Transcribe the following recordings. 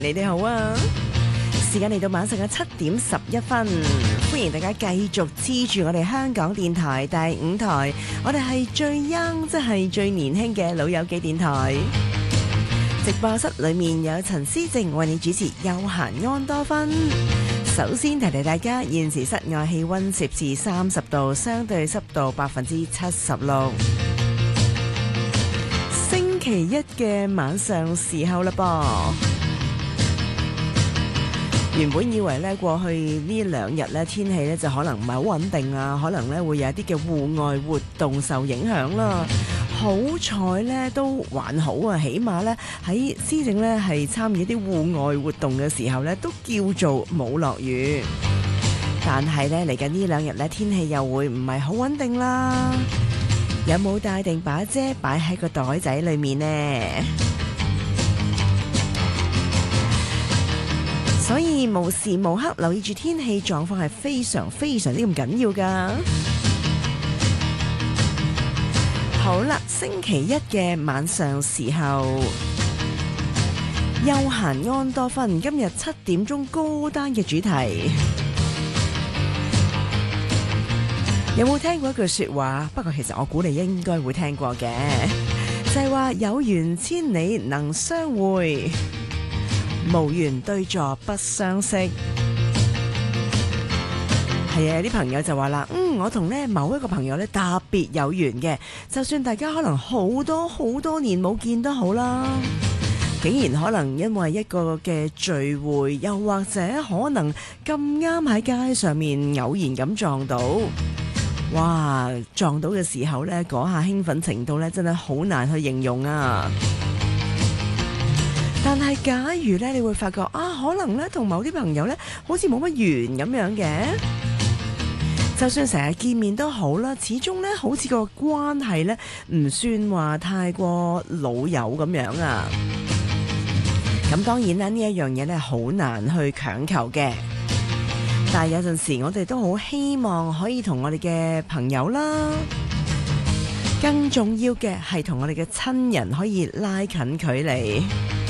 你哋好啊！時間嚟到晚上嘅7:11，歡迎大家繼續黐住我哋香港電台第5台，我哋係最 young， 即係最年輕嘅老友記電台。直播室裏面有陳思靜為你主持悠閒安多芬。首先提提大家，現時室外氣溫攝氏30度，相對濕度76%。星期一嘅晚上時候啦噃。原本以為咧過去呢2日咧天氣咧就可能唔係好穩定啊，可能咧會有一啲嘅戶外活動受影響啦。好彩咧都還好啊，起碼咧喺思靜咧係參與一啲戶外活動嘅時候咧都叫做冇落雨。但係咧嚟緊呢2日咧天氣又會唔係好穩定啦。有冇帶定把遮擺喺個袋仔裏面呢？所以無時無刻留意住天氣狀況係非常非常之咁緊要㗎。好啦，星期一嘅晚上時候，悠閒安多芬，今日7點鐘高單嘅主題，有冇聽過一句說話？不過其實我估你應該會聽過嘅，就係話有緣千里能相會，無緣對坐不相識。係啊，有啲朋友就話啦，我同呢某一個朋友呢特別有緣嘅，就算大家可能好多年冇見都好啦，竟然可能因為一個嘅聚會，又或者可能咁啱喺街上面偶然咁撞到，哇！撞到嘅時候呢，嗰下興奮程度呢，真係好難去形容啊！但係假如呢，你會發覺啊，可能呢同某啲朋友呢，好似冇乜緣咁樣嘅。就算成日見面都好啦，始終呢好似個關係呢唔算話太過老友咁樣啊。咁當然啦，呢一樣嘢呢好難去強求嘅。但係有陣時我哋都好希望可以同我哋嘅朋友啦，更重要嘅係同我哋嘅親人可以拉近距離。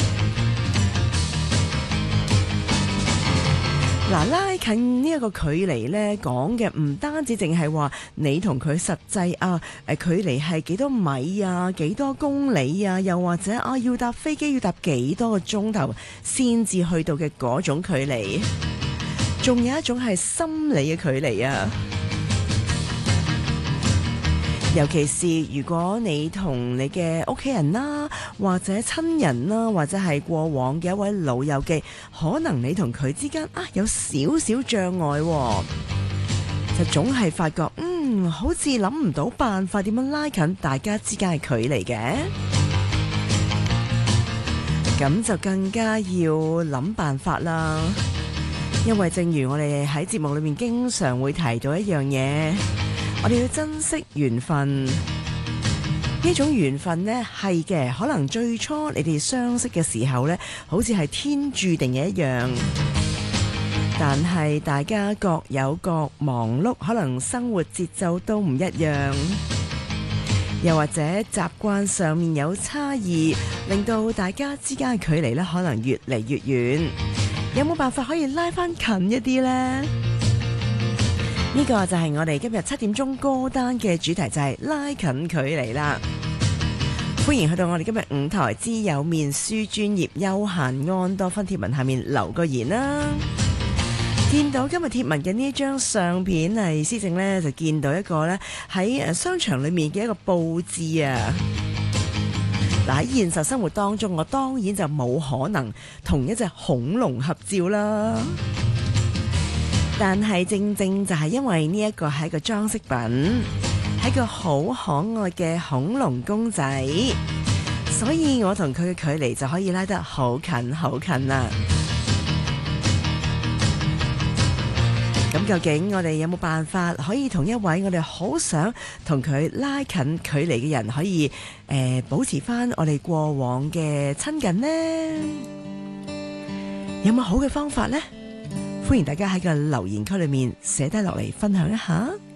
嗱，拉近呢一個距離呢，講嘅唔單止淨係話你同佢實際距離係幾多米啊，幾多公里啊，又或者要搭飛機要搭幾多個鐘頭先至去到嘅嗰種距離，仲有一種係心理嘅距離啊。尤其是如果你同你嘅屋企人啦，或者親人啦，或者係過往嘅一位老友記，可能你同佢之間有少少障礙，就總係發覺好似諗唔到辦法點樣拉近大家之間嘅距離嘅，咁就更加要諗辦法啦。因為正如我哋喺節目裏面經常會提到一樣嘢，我哋要珍惜緣分。呢種緣分呢，係嘅，可能最初你哋相識嘅時候呢，好似係天注定嘅一樣。但係大家各有各忙碌，可能生活節奏都唔一樣，又或者習慣上面有差異，令到大家之間嘅距離呢，可能越嚟越遠。有冇辦法可以拉翻近一啲呢？呢個就係我哋今日7點鐘歌單嘅主題，就係拉近距離啦。歡迎去到我哋今日5台之友面書專頁悠閒安多芬貼文下面留個言啦。見到今日貼文嘅呢張相片係思靜呢，就見到一個呢喺商場裏面嘅一個佈置啊。嗱，喺現實生活當中，我當然就冇可能同一隻恐龍合照啦。但係正正就係因為呢一個係一個裝飾品，係一個好可愛嘅恐龍公仔，所以我同佢嘅距離就可以拉得好近好近啦。咁究竟我哋有冇辦法可以同一位我哋好想同佢拉近距離嘅人可以保持翻我哋過往嘅親近呢？有冇好嘅方法呢？歡迎大家喺個留言區裏面寫低落嚟分享一下。